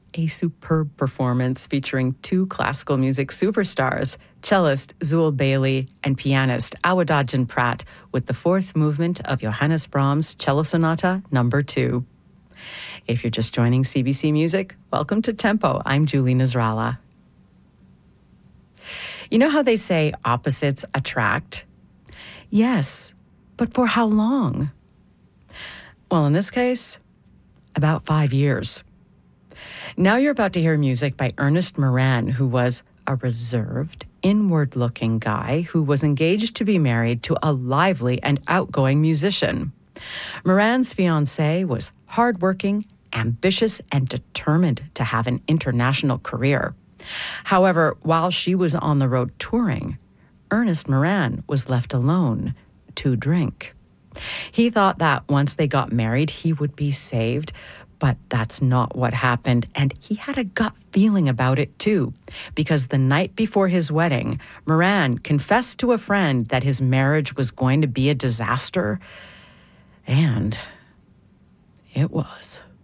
A superb performance featuring two classical music superstars, cellist Zul Bailey and pianist Awadadjan Pratt, with the fourth movement of Johannes Brahms' Cello Sonata No. 2. If you're just joining CBC Music, welcome to Tempo. I'm Julie Nasrallah. You know how they say opposites attract? Yes, but for how long? Well, in this case, about 5 years. Now you're about to hear music by Ernest Moran, who was a reserved, inward-looking guy who was engaged to be married to a lively and outgoing musician. Moran's fiancée was hardworking, ambitious, and determined to have an international career. However, while she was on the road touring, Ernest Moran was left alone to drink. He thought that once they got married, he would be saved, but that's not what happened, and he had a gut feeling about it too, because the night before his wedding, Moran confessed to a friend that his marriage was going to be a disaster, and it was.